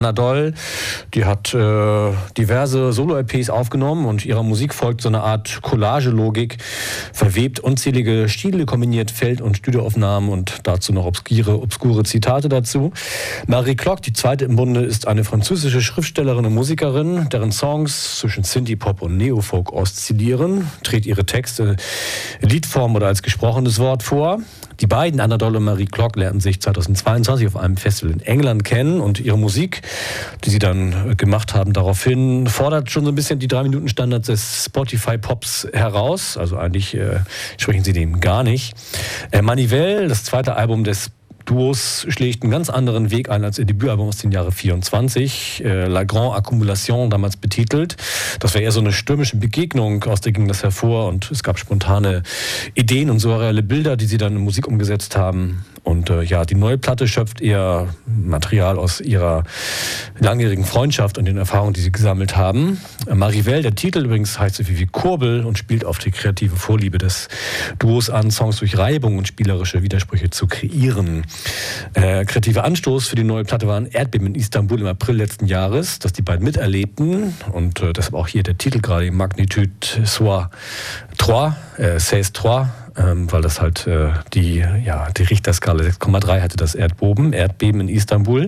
Anna Doll, die hat diverse Solo-LPs aufgenommen und ihrer Musik folgt so eine Art Collage-Logik, verwebt unzählige Stile, kombiniert Feld- und Studioaufnahmen und dazu noch obskure Zitate dazu. Marie Clock, die zweite im Bunde, ist eine französische Schriftstellerin und Musikerin, deren Songs zwischen Synthie-Pop und Neofolk oszillieren, trägt ihre Texte in Liedform oder als gesprochenes Wort vor. Die beiden, Anna Doll und Marie Clock, lernten sich 2022 auf einem Festival in England kennen und ihre Musik, die sie dann gemacht haben, daraufhin fordert schon so ein bisschen die 3-Minuten-Standards des Spotify-Pops heraus. Also eigentlich sprechen sie dem gar nicht. Manivelle, das zweite Album des Duos, schlägt einen ganz anderen Weg ein als ihr Debütalbum aus dem Jahre 24, La Grande Accumulation damals betitelt. Das war eher so eine stürmische Begegnung, aus der ging das hervor und es gab spontane Ideen und surreale Bilder, die sie dann in Musik umgesetzt haben. Und die neue Platte schöpft eher Material aus ihrer langjährigen Freundschaft und den Erfahrungen, die sie gesammelt haben. Marivelle, der Titel übrigens, heißt so viel wie Kurbel und spielt auf die kreative Vorliebe des Duos an, Songs durch Reibung und spielerische Widersprüche zu kreieren. Kreativer Anstoß für die neue Platte war ein Erdbeben in Istanbul im April letzten Jahres, das die beiden miterlebten. Und deshalb auch hier der Titel gerade, Magnitude soit 3, 6,3. Weil das halt die Richterskala 6,3 hatte, das Erdbeben in Istanbul.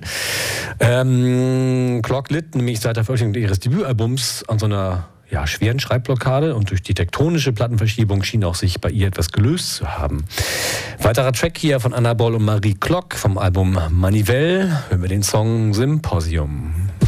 Clock litt nämlich seit der Veröffentlichung ihres Debütalbums an so einer schweren Schreibblockade und durch die tektonische Plattenverschiebung schien auch sich bei ihr etwas gelöst zu haben. Weiterer Track hier von Anna Doll und Marie Clock vom Album Manivelle, hören wir den Song Symposium.